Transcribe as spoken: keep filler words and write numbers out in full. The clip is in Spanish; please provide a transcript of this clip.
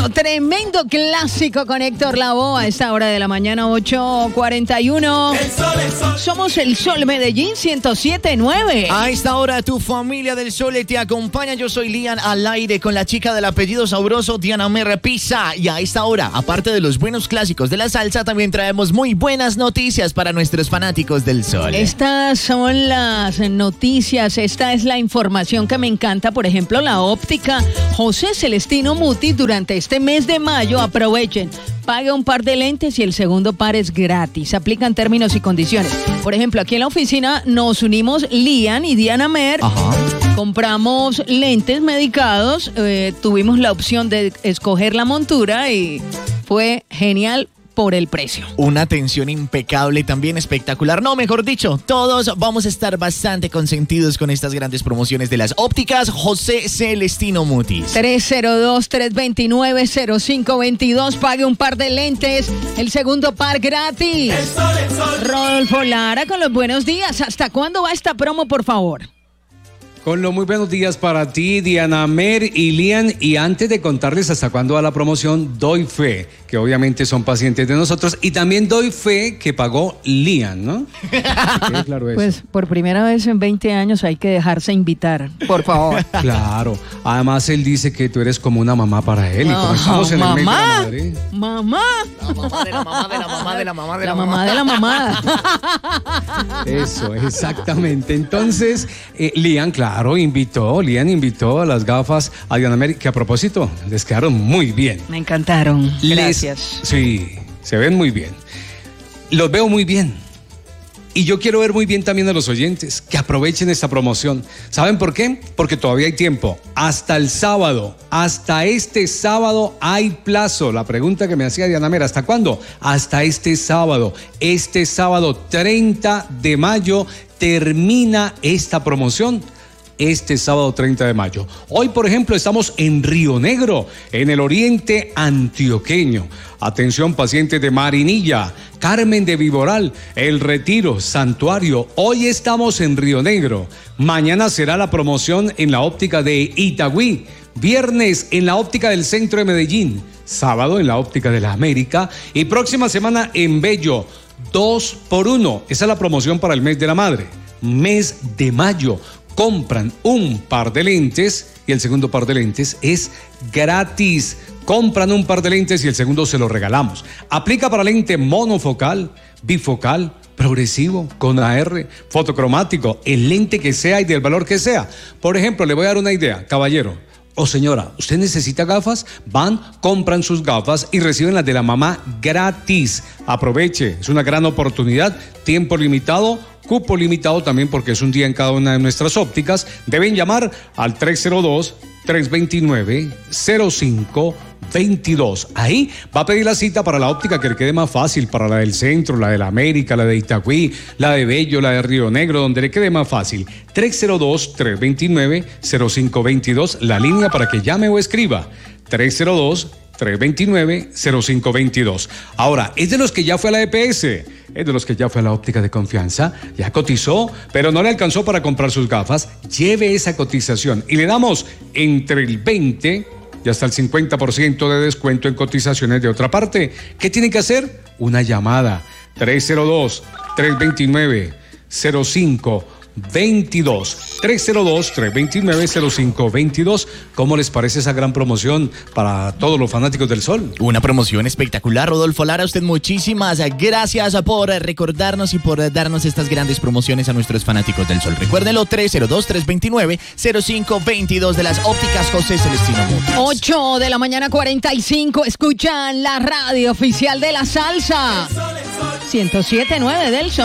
Tremendo, tremendo clásico con Héctor Lavoe a esta hora de la mañana, ocho cuarenta y uno. El sol, el sol. Somos el Sol Medellín ciento siete punto nueve. A esta hora tu familia del Sol te acompaña. Yo soy Lian al aire con la chica del apellido sabroso, Diana Mer Pisa. Y a esta hora, aparte de los buenos clásicos de la salsa, también traemos muy buenas noticias para nuestros fanáticos del Sol. Estas son las noticias, esta es la información que me encanta. Por ejemplo, la óptica José Celestino Mutis durante este mes de mayo. Aprovechen, pague un par de lentes y el segundo par es gratis. Aplican términos y condiciones. Por ejemplo, aquí en la oficina nos unimos Lian y Diana Mer. Ajá. Compramos lentes medicados, eh, tuvimos la opción de escoger la montura y fue genial por el precio. Una atención impecable, también espectacular. No, mejor dicho, todos vamos a estar bastante consentidos con estas grandes promociones de las ópticas José Celestino Mutis. tres cero dos, tres dos nueve, cero cinco dos dos. Pague un par de lentes, el segundo par gratis. El sol, el sol. Rodolfo Lara con los buenos días. ¿Hasta cuándo va esta promo, por favor? Con los muy buenos días para ti, Diana Mer y Lian. Y antes de contarles hasta cuándo va la promoción, doy fe que obviamente son pacientes de nosotros. Y también doy fe que pagó Lian, ¿no? Sí, claro eso. Pues por primera vez en veinte años hay que dejarse invitar, por favor. Claro. Además, él dice que tú eres como una mamá para él. Y como estamos en el mes de la mamá, madre. mamá. La mamá de la mamá de la mamá de la mamá de la, La mamá de la mamá. Eso, exactamente. Entonces, eh, Lian, claro. Claro, invitó, Lian invitó a las gafas a Diana Mer, que a propósito, les quedaron muy bien. Me encantaron. Les, Gracias. sí, se ven muy bien. Los veo muy bien. Y yo quiero ver muy bien también a los oyentes, que aprovechen esta promoción. ¿Saben por qué? Porque todavía hay tiempo. Hasta el sábado, hasta este sábado hay plazo. La pregunta que me hacía Diana Mer, ¿hasta cuándo? Hasta este sábado. Este sábado treinta de mayo termina esta promoción. Este sábado treinta de mayo. Hoy, por ejemplo, estamos en Río Negro, en el oriente antioqueño. Atención, pacientes de Marinilla, Carmen de Viboral, El Retiro, Santuario. Hoy estamos en Río Negro. Mañana será la promoción en la óptica de Itagüí. Viernes en la óptica del centro de Medellín. Sábado en la óptica de la América. Y próxima semana en Bello. Dos por uno. Esa es la promoción para el mes de la madre. Mes de mayo. Compran un par de lentes y el segundo par de lentes es gratis. Compran un par de lentes y el segundo se lo regalamos. Aplica para lente monofocal, bifocal, progresivo, con A R, fotocromático, el lente que sea y del valor que sea. Por ejemplo, le voy a dar una idea, caballero o señora, ¿usted necesita gafas? Van, compran sus gafas y reciben las de la mamá gratis. Aproveche, es una gran oportunidad, tiempo limitado, cupo limitado también porque es un día en cada una de nuestras ópticas. Deben llamar al tres cero dos, tres dos nueve, cero cinco dos dos. Ahí va a pedir la cita para la óptica que le quede más fácil, para la del centro, la de la América, la de Itagüí, la de Bello, la de Río Negro, donde le quede más fácil. tres cero dos, tres dos nueve, cero cinco dos dos, la línea para que llame o escriba. tres cero dos, tres dos nueve, cero cinco dos dos. Ahora, es de los que ya fue a la E P S, es de los que ya fue a la óptica de confianza, ya cotizó, pero no le alcanzó para comprar sus gafas. Lleve esa cotización y le damos entre el veinte y hasta el cincuenta por ciento de descuento en cotizaciones de otra parte. ¿Qué tiene que hacer? Una llamada. tres cero dos, tres dos nueve, cero cinco veintidós. tres cero dos, tres dos nueve, cero cinco veintidós. ¿Cómo les parece esa gran promoción para todos los fanáticos del Sol? Una promoción espectacular, Rodolfo Lara. Usted muchísimas gracias por recordarnos y por darnos estas grandes promociones a nuestros fanáticos del Sol. Recuérdenlo, tres cero dos, tres dos nueve, cero cinco veintidós de las ópticas José Celestino Mutis. ocho de la mañana, cuarenta y cinco. Escuchan la radio oficial de la salsa. ciento siete punto nueve del Sol.